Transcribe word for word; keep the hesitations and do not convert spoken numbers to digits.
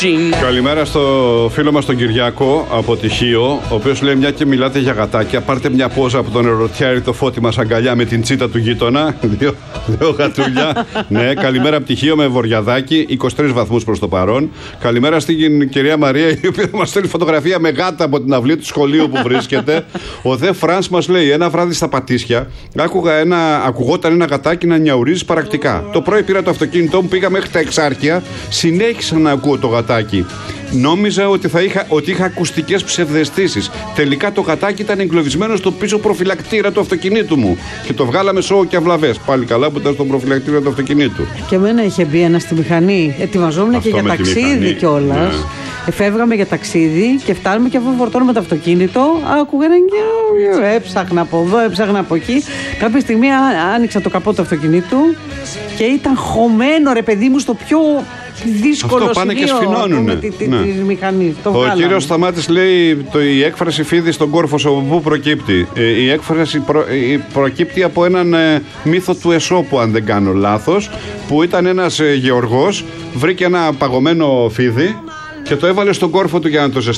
Καλημέρα στο φίλο μας τον Κυριάκο από Τυχείο, ο οποίος λέει: μια και μιλάτε για γατάκια, πάρτε μια πόζα από τον ερωτιάρη το Φώτη μας αγκαλιά με την τσίτα του γείτονα. Δύο, δύο γατούλια. Ναι, καλημέρα από Τυχείο με βορειαδάκι, είκοσι τρεις βαθμούς προς το παρόν. Καλημέρα στην κυρία Μαρία, η οποία μας στέλνει φωτογραφία με γάτα από την αυλή του σχολείου που βρίσκεται. Ο Δε Φρανς μας λέει: ένα βράδυ στα Πατήσια άκουγα ένα, ακουγόταν ένα γατάκι να νιαουρίζει παρακτικά. Το πρωί πήρα το αυτοκίνητό μου, πήγα μέχρι τα Εξάρχεια, συνέχισα να ακούω το γατάκι. Νόμιζα ότι, θα είχα, ότι είχα ακουστικές ψευδαισθήσεις. Τελικά το γατάκι ήταν εγκλωβισμένο στο πίσω προφυλακτήρα του αυτοκινήτου μου. Και το βγάλαμε σώο και αυλαβές. Πάλι καλά που ήταν στο προφυλακτήρα του αυτοκινήτου. Και εμένα είχε μπει ένα στη μηχανή. Ετοιμαζόμουν και για ταξίδι κιόλας. Ναι. Εφεύγαμε για ταξίδι και φτάνουμε και αφού φορτώνουμε το αυτοκίνητο, άκουγα ένα γκιου, έψαχνα από εδώ, έψαχνα από εκεί. Κάποια στιγμή άνοιξα το καπό του αυτοκινήτου και ήταν χωμένο, ρε παιδί μου, στο πιο δύσκολο αυτό πάνε σημείο και σφινώνουνε. Τη, τη, ναι. τη μηχανή. Το ο κύριος Σταμάτης λέει: το, η έκφραση φίδι στον κόρφο από πού προκύπτει? Ε, η έκφραση προ, ε, προκύπτει από έναν ε, μύθο του Εσώπου, αν δεν κάνω λάθος, που ήταν ένας ε, γεωργός, βρήκε ένα παγωμένο φίδι και το έβαλε στον κόρφο του για να το ζεστάσει.